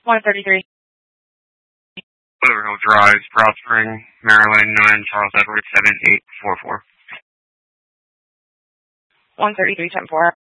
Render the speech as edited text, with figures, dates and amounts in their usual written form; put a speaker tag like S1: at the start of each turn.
S1: 133.
S2: Clover Hill Drive, Broad Spring, Maryland, 9 Charles Edwards 7844.
S1: 133, 10-4.